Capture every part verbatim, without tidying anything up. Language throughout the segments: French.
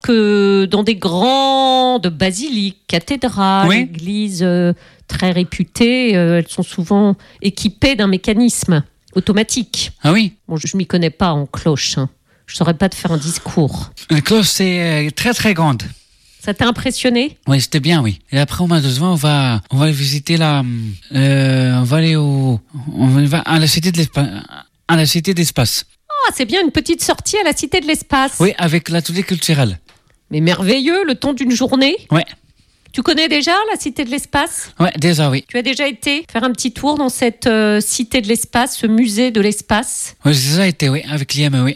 que dans des grandes basiliques, cathédrales, oui. églises euh, très réputées, euh, elles sont souvent équipées d'un mécanisme automatique. Ah oui. Bon, je ne m'y connais pas en cloche. Hein. Je ne saurais pas te faire un discours. La cloche, c'est euh, très très grande. Ça t'a impressionné ? Oui, c'était bien, oui. Et après, au mois de juin, on va, on va aller visiter la, euh, on va aller au, on va à la cité de l'espace, à la cité d'espace. Ah, c'est bien une petite sortie à la Cité de l'Espace. Oui, avec l'atelier culturel. Mais merveilleux, le temps d'une journée. Ouais. Tu connais déjà la Cité de l'Espace ? Ouais, déjà, oui. Tu as déjà été faire un petit tour dans cette euh, Cité de l'Espace, ce musée de l'espace ? Oui, j'ai déjà été, oui, avec l'I M E, oui.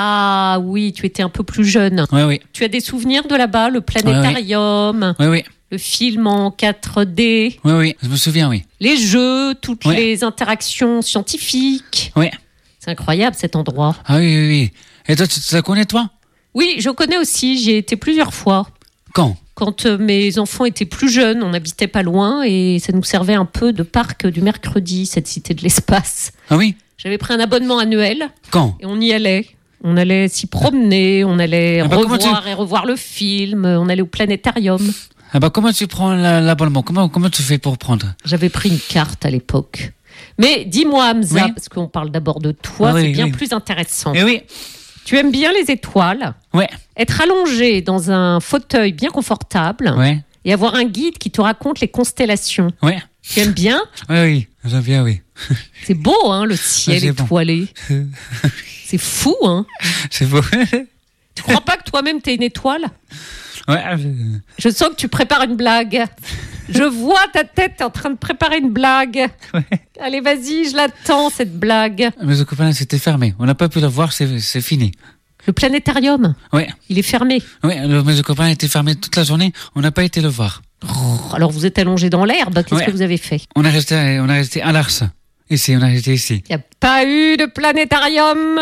Ah oui, tu étais un peu plus jeune. Oui, oui. Tu as des souvenirs de là-bas, le planétarium, oui, oui. le film en quatre D, oui, oui, je me souviens, oui. les jeux, toutes oui. les interactions scientifiques. Oui. C'est incroyable cet endroit. Ah oui, oui, oui. Et toi, tu, tu la connais, toi ? Oui, je connais aussi, j'y ai été plusieurs fois. Quand ? Quand euh, mes enfants étaient plus jeunes, on n'habitait pas loin et ça nous servait un peu de parc du mercredi, cette Cité de l'Espace. Ah oui ? J'avais pris un abonnement annuel. Quand ? Et on y allait. On allait s'y promener, on allait ah bah revoir tu... et revoir le film, on allait au planétarium. Ah bah comment tu prends la, l'abonnement ? Comment, comment tu fais pour prendre ? J'avais pris une carte à l'époque. Mais dis-moi, Hamza, oui. parce qu'on parle d'abord de toi, ah oui, c'est bien oui. plus intéressant. Eh oui. Tu aimes bien les étoiles ? Ouais. Être allongé dans un fauteuil bien confortable ouais. et avoir un guide qui te raconte les constellations. Ouais. Tu aimes bien ? Oui, oui, j'aime bien, oui. C'est beau, hein, le ciel c'est étoilé. Bon. C'est fou, hein ? C'est beau. Tu crois pas que toi-même t'es une étoile ? Ouais. Je sens que tu prépares une blague. Je vois ta tête, t'es en train de préparer une blague. Ouais. Allez, vas-y, je l'attends, cette blague. Mais le copain, c'était fermé. On n'a pas pu le voir, c'est, c'est fini. Le planétarium ? Ouais. Il est fermé. Ouais, le mais le copain était fermé toute la journée. On n'a pas été le voir. Oh, alors vous êtes allongé dans l'herbe. Qu'est-ce ouais. que vous avez fait ? On est resté, on est resté à Lars. Ici, on est resté ici. Il n'y a pas eu de planétarium.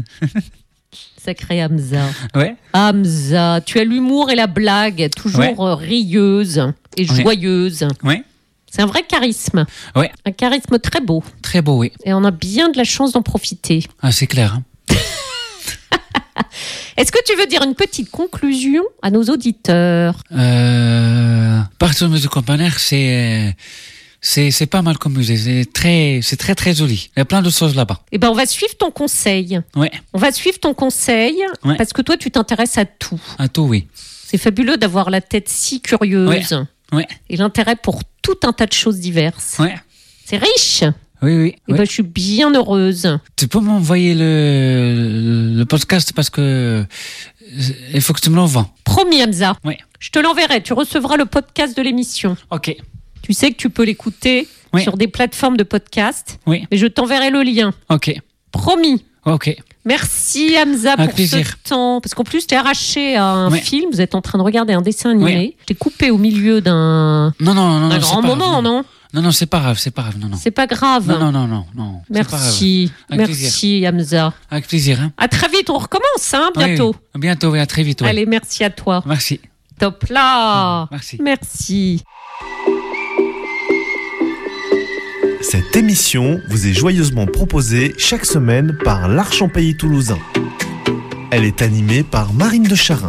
Sacré Hamza. Ouais. Hamza, tu as l'humour et la blague, toujours ouais. rieuse et joyeuse. Ouais. C'est un vrai charisme. Ouais. Un charisme très beau. Très beau, oui. Et on a bien de la chance d'en profiter. Ah, c'est clair. Hein. Est-ce que tu veux dire une petite conclusion à nos auditeurs ? euh, Partir de Compagnie, c'est, c'est, c'est pas mal comme musée. C'est très, c'est très, très joli. Il y a plein de choses là-bas. Eh ben, on va suivre ton conseil. Ouais. On va suivre ton conseil ouais. parce que toi, tu t'intéresses à tout. À tout, oui. C'est fabuleux d'avoir la tête si curieuse. Ouais. ouais. Et l'intérêt pour tout un tas de choses diverses. Ouais. C'est riche. Oui, oui. Et oui. ben, je suis bien heureuse. Tu peux m'envoyer le, le podcast parce que il faut que tu me l'envoies. Promis, Hamza. Oui. Je te l'enverrai. Tu recevras le podcast de l'émission. Ok. Tu sais que tu peux l'écouter oui. sur des plateformes de podcast. Oui. Mais je t'enverrai le lien. Ok. Promis. Ok. Merci Hamza Avec pour plaisir. ce temps. Parce qu'en plus, t'es arraché à un oui. film. Vous êtes en train de regarder un dessin animé. Oui. T'es coupé au milieu d'un, non, non, non, d'un non, grand moment, grave, non Non, non, c'est pas grave, c'est pas grave, non, non. C'est pas grave. Non, non, non, non, non. Merci, Avec merci plaisir. Hamza. Avec plaisir. Hein. À très vite, on recommence, hein, bientôt. Oui, oui. Bientôt, oui, à très vite. Ouais. Allez, merci à toi. Merci. Top là. Merci. Merci. Cette émission vous est joyeusement proposée chaque semaine par l'Archempélie toulousain. Elle est animée par Marine de Charin.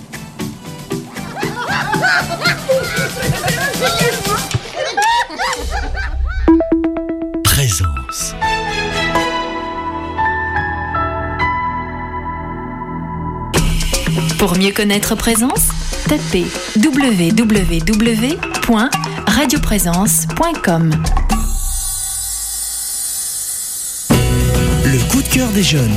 Présence. Pour mieux connaître Présence, tapez w w w point radio présence point com. Le coup de cœur des jeunes.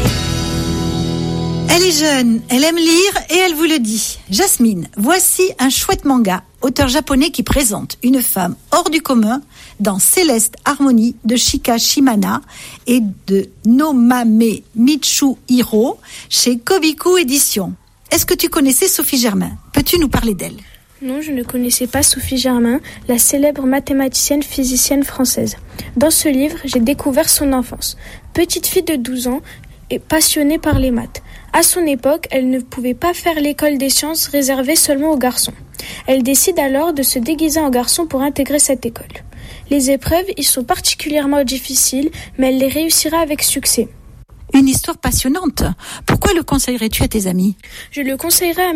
Elle est jeune, elle aime lire et elle vous le dit. Jasmine, voici un chouette manga, auteur japonais qui présente une femme hors du commun dans Céleste Harmonie de Shika Shimana et de Nomame Mitsuhiro chez Kobiku Éditions. Est-ce que tu connaissais Sophie Germain ? Peux-tu nous parler d'elle ? Non, je ne connaissais pas Sophie Germain, la célèbre mathématicienne physicienne française. Dans ce livre, j'ai découvert son enfance. Petite fille de douze ans et passionnée par les maths. À son époque, elle ne pouvait pas faire l'école des sciences réservée seulement aux garçons. Elle décide alors de se déguiser en garçon pour intégrer cette école. Les épreuves y sont particulièrement difficiles, mais elle les réussira avec succès. Une histoire passionnante. Pourquoi le conseillerais-tu à tes amis ? Je le conseillerais à